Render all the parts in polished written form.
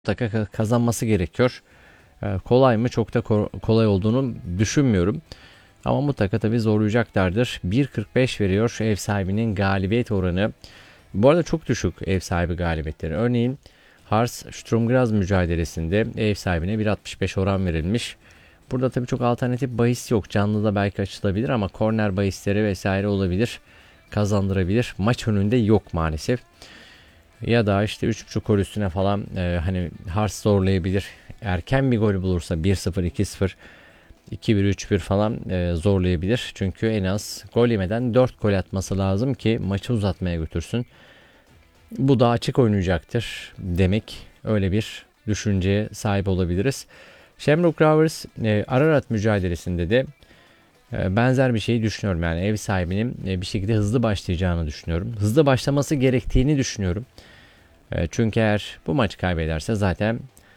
mutlaka kazanması gerekiyor. Kolay mı? Çok da kolay olduğunu düşünmüyorum. Ama mutlaka tabii zorlayacaklardır. 1.45 veriyor ev sahibinin galibiyet oranı. Bu arada çok düşük ev sahibi galibiyetleri. Örneğin Hars Sturm Graz mücadelesinde ev sahibine 1.65 oran verilmiş. Burada tabii çok alternatif bahis yok. Canlı da belki açılabilir ama korner bahisleri vesaire olabilir. Kazandırabilir. Maç önünde yok maalesef. Ya da işte 3.5 gol üstüne falan hani Hars zorlayabilir. Erken bir gol bulursa 1-0, 2-0, 2-1, 3-1 falan zorlayabilir. Çünkü en az gol yemeden 4 gol atması lazım ki maçı uzatmaya götürsün. Bu da açık oynayacaktır demek. Öyle bir düşünceye sahip olabiliriz. Shamrock Rovers Ararat mücadelesinde de benzer bir şeyi düşünüyorum. Yani ev sahibinin bir şekilde hızlı başlayacağını düşünüyorum. Hızlı başlaması gerektiğini düşünüyorum. Çünkü eğer bu maçı kaybederse zaten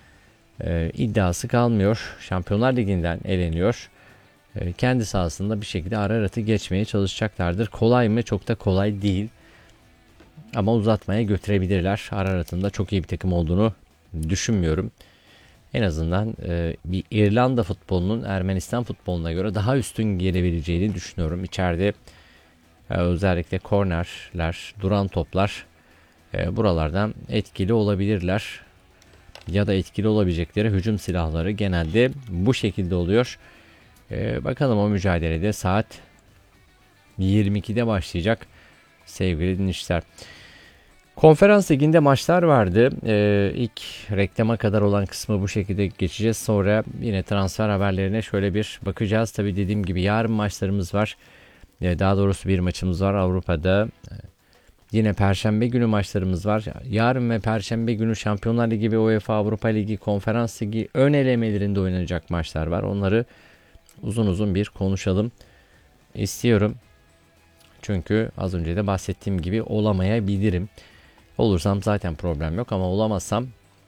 iddiası kalmıyor. Şampiyonlar Ligi'nden eleniyor. Kendi sahasında bir şekilde Ararat'ı geçmeye çalışacaklardır. Kolay mı? Çok da kolay değil. Ama uzatmaya götürebilirler. Ararat'ın da çok iyi bir takım olduğunu düşünmüyorum. En azından bir İrlanda futbolunun Ermenistan futboluna göre daha üstün gelebileceğini düşünüyorum. İçeride özellikle kornerler, duran toplar buralardan etkili olabilirler. Ya da etkili olabilecekleri hücum silahları genelde bu şekilde oluyor. Bakalım o mücadelede saat 22'de başlayacak sevgili dinleyiciler. Konferans liginde maçlar vardı. İlk reklama kadar olan kısmı bu şekilde geçeceğiz. Sonra yine transfer haberlerine şöyle bir bakacağız. Tabii dediğim gibi yarın maçlarımız var. Daha doğrusu bir maçımız var Avrupa'da. Yine Perşembe günü maçlarımız var. Yarın ve Perşembe günü Şampiyonlar Ligi ve UEFA Avrupa Ligi, Konferans Ligi ön elemelerinde oynanacak maçlar var. Onları uzun uzun bir konuşalım istiyorum. Çünkü az önce de bahsettiğim gibi olamayabilirim. Olursam zaten problem yok ama olamazsam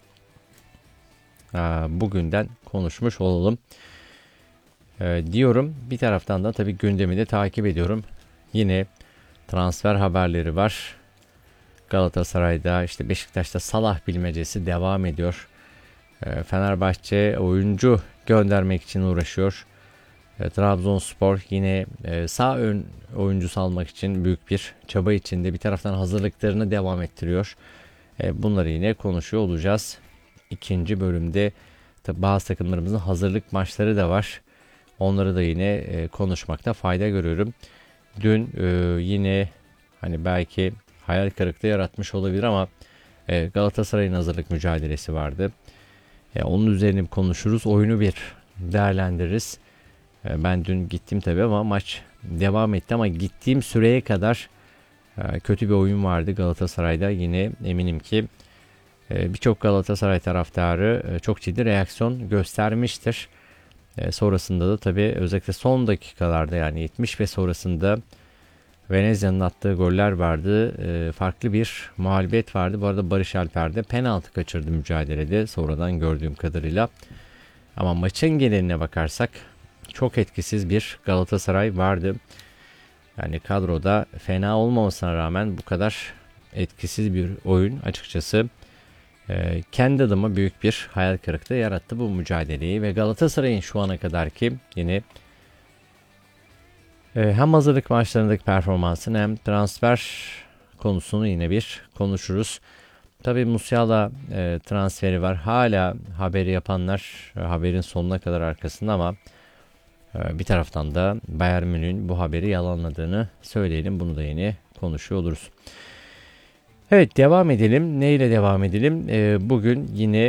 bugünden konuşmuş olalım diyorum. Bir taraftan da tabii gündemi de takip ediyorum. Yine transfer haberleri var. Galatasaray'da işte Beşiktaş'ta Salah bilmecesi devam ediyor. Fenerbahçe oyuncu göndermek için uğraşıyor. Trabzonspor yine sağ ön oyuncusu almak için büyük bir çaba içinde bir taraftan hazırlıklarını devam ettiriyor. Bunları yine konuşuyor olacağız. İkinci bölümde bazı takımlarımızın hazırlık maçları da var. Onları da yine konuşmakta fayda görüyorum. Dün yine hani belki hayal kırıklığı yaratmış olabilir ama Galatasaray'ın hazırlık mücadelesi vardı. Onun üzerine konuşuruz. Oyunu bir değerlendiririz. Ben dün gittim tabii ama maç devam etti ama gittiğim süreye kadar kötü bir oyun vardı Galatasaray'da. Yine eminim ki birçok Galatasaray taraftarı çok ciddi reaksiyon göstermiştir. Sonrasında da tabii özellikle son dakikalarda yani 70 ve sonrasında Venezia'nın attığı goller vardı. Farklı bir mağlubiyet vardı. Bu arada Barış Alper de penaltı kaçırdı mücadelede sonradan gördüğüm kadarıyla. Ama maçın geneline bakarsak çok etkisiz bir Galatasaray vardı. Yani kadroda fena olmamasına rağmen bu kadar etkisiz bir oyun açıkçası kendi adıma büyük bir hayal kırıklığı yarattı bu mücadeleyi ve Galatasaray'ın şu ana kadarki yine hem hazırlık maçlarındaki performansını hem transfer konusunu yine bir konuşuruz. Tabii Musiala transferi var. Hala haberi yapanlar haberin sonuna kadar arkasında ama bir taraftan da Bayern Münih'in bu haberi yalanladığını söyleyelim. Bunu da yine konuşuyor oluruz. Evet, devam edelim. Neyle devam edelim? Bugün yine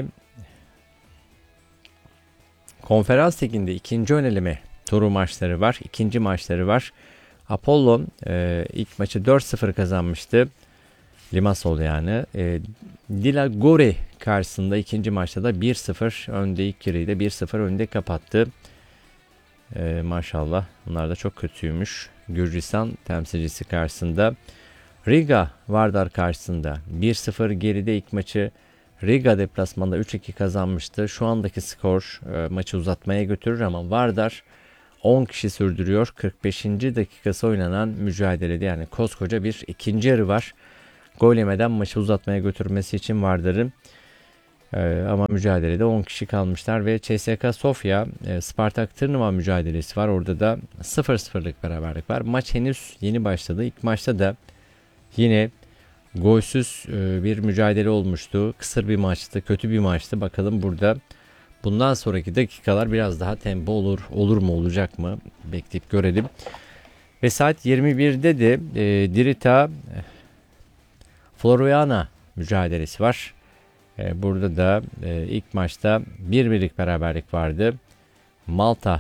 Konferans Ligi'nde ikinci ön eleme turu maçları var. İkinci maçları var. Apollo ilk maçı 4-0 kazanmıştı. Limassol yani. Dilagore karşısında ikinci maçta da 1-0 önde, ilk yarıyı da 1-0 önde kapattı. Maşallah bunlar da çok kötüymüş. Gürcistan temsilcisi karşısında. Riga Vardar karşısında 1-0 geride ilk maçı Riga deplasmanda 3-2 kazanmıştı. Şu andaki skor maçı uzatmaya götürür ama Vardar 10 kişi sürdürüyor. 45. dakikası oynanan mücadelede yani koskoca bir ikinci yarı var. Gol yemeden maçı uzatmaya götürmesi için Vardar'ın Ama mücadelede 10 kişi kalmışlar ve CSKA Sofya Spartak Tırnava mücadelesi var. Orada da 0-0'lık beraberlik var. Maç henüz yeni başladı. İlk maçta da yine golsüz bir mücadele olmuştu. Kısır bir maçtı, kötü bir maçtı. Bakalım burada bundan sonraki dakikalar biraz daha tempo olur mu, olacak mı? Bekleyip görelim. Ve saat 21'de de Dirita Floriana mücadelesi var. Burada da ilk maçta 1-1'lik beraberlik vardı. Malta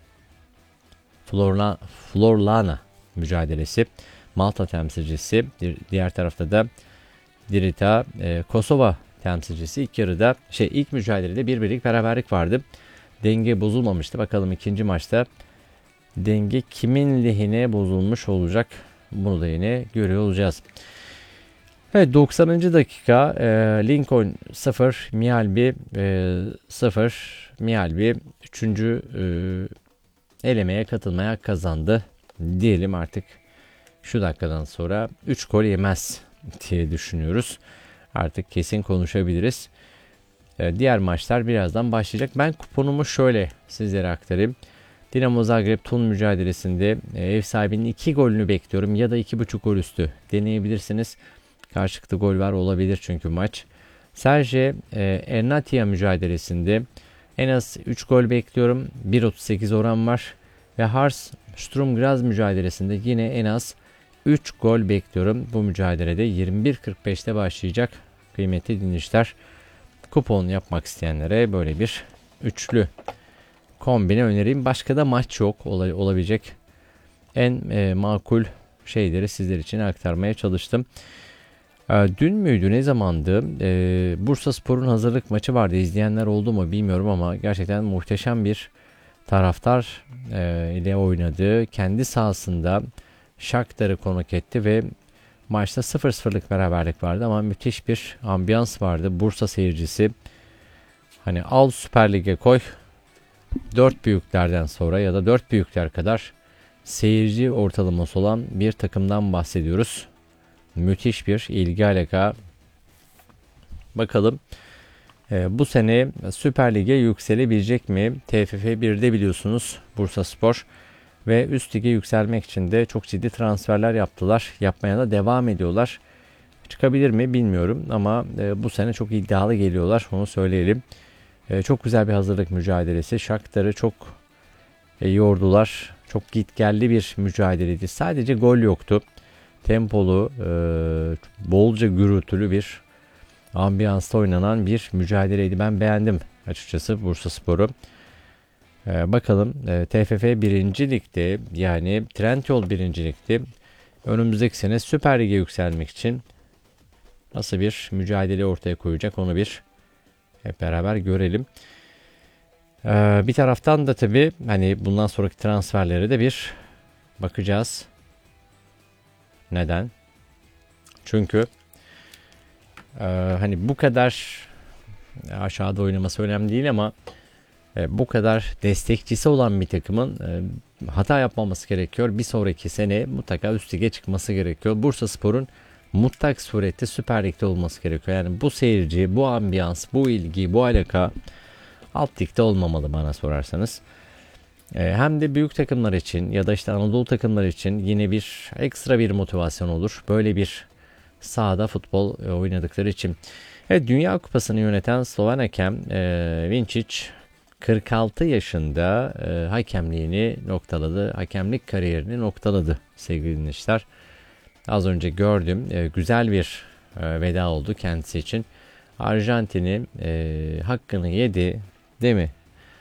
Florlana mücadelesi. Malta temsilcisi. Diğer tarafta da Dirita Kosova temsilcisi. İlk mücadelede 1-1'lik beraberlik vardı. Denge bozulmamıştı. Bakalım ikinci maçta denge kimin lehine bozulmuş olacak? Bunu da yine görüyor olacağız. Evet, 90. dakika Lincoln 0 Mialbi 0 Mialbi 3. elemeye katılmaya kazandı diyelim. Artık şu dakikadan sonra 3 gol yemez diye düşünüyoruz. Artık kesin konuşabiliriz. Diğer maçlar birazdan başlayacak. Ben kuponumu şöyle sizlere aktarayım. Dinamo Zagreb Tun mücadelesinde ev sahibinin 2 golünü bekliyorum ya da 2.5 gol üstü deneyebilirsiniz. Karşılıklı gol var, olabilir çünkü maç. Serge Ennatia mücadelesinde en az 3 gol bekliyorum. 1.38 oran var. Ve Hars Sturm Graz mücadelesinde yine en az 3 gol bekliyorum. Bu mücadelede 21.45'te başlayacak kıymetli dinleyiciler. Kupon yapmak isteyenlere böyle bir üçlü kombine önereyim. Başka da maç yok, olabilecek en makul şeyleri sizler için aktarmaya çalıştım. Dün müydü, ne zamandı? Bursaspor'un hazırlık maçı vardı. İzleyenler oldu mu bilmiyorum ama gerçekten muhteşem bir taraftar ile oynadı. Kendi sahasında Shakhtar'ı konuk etti ve maçta 0-0'lık beraberlik vardı ama müthiş bir ambiyans vardı. Bursa seyircisi hani al Süper Lig'e koy, 4 büyüklerden sonra ya da 4 büyükler kadar seyirci ortalaması olan bir takımdan bahsediyoruz. Müthiş bir ilgi alaka. Bakalım bu sene Süper Lig'e yükselebilecek mi? TFF 1'de biliyorsunuz Bursaspor ve üst lige yükselmek için de çok ciddi transferler yaptılar. Yapmaya da devam ediyorlar. Çıkabilir mi bilmiyorum ama bu sene çok iddialı geliyorlar. Onu söyleyelim. Çok güzel bir hazırlık mücadelesi. Shakhtar'ı çok yordular. Çok gitgelli bir mücadeleydi. Sadece gol yoktu. Tempolu, bolca gürültülü bir ambiyansta oynanan bir mücadeleydi. Ben beğendim açıkçası Bursaspor'u. Bakalım TFF 1. Lig'de yani Trendyol 1. Lig'de önümüzdeki sene Süper Lig'e yükselmek için nasıl bir mücadele ortaya koyacak, onu bir hep beraber görelim. Bir taraftan da tabii hani bundan sonraki transferlere de bir bakacağız. Neden? Çünkü hani bu kadar aşağıda oynaması önemli değil ama bu kadar destekçisi olan bir takımın hata yapmaması gerekiyor. Bir sonraki sene mutlaka üst lige çıkması gerekiyor. Bursaspor'un mutlak surette Süper Lig'de olması gerekiyor. Yani bu seyirci, bu ambiyans, bu ilgi, bu alaka alt ligde olmamalı bana sorarsanız. Hem de büyük takımlar için ya da işte Anadolu takımları için yine bir ekstra bir motivasyon olur. Böyle bir sahada futbol oynadıkları için. Evet, Dünya Kupası'nı yöneten Sloven hakem Vinčić 46 yaşında hakemliğini noktaladı. Hakemlik kariyerini noktaladı sevgili dinleyiciler. Az önce gördüm. Güzel bir veda oldu kendisi için. Arjantin'in hakkını yedi değil mi?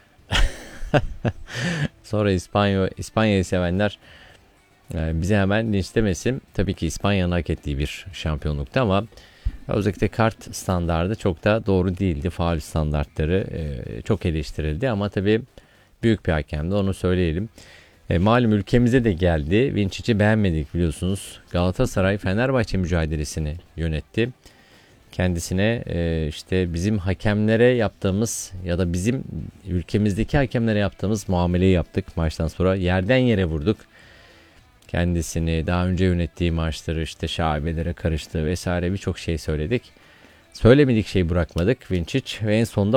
Sonra İspanya'yı sevenler bize hemen linçlemesin. Tabii ki İspanya'nın hak ettiği bir şampiyonluktu ama özellikle kart standardı çok da doğru değildi. Faul standartları çok eleştirildi ama tabii büyük bir hakemdi, onu söyleyelim. Malum ülkemize de geldi. Vinčić'i beğenmedik biliyorsunuz. Galatasaray Fenerbahçe mücadelesini yönetti. Kendisine işte bizim hakemlere yaptığımız ya da bizim ülkemizdeki hakemlere yaptığımız muameleyi yaptık maçtan sonra. Yerden yere vurduk. Kendisini, daha önce yönettiği maçları, işte şaibelere karıştı vesaire birçok şey söyledik. Söylemedik şey bırakmadık Vinčić ve en sonunda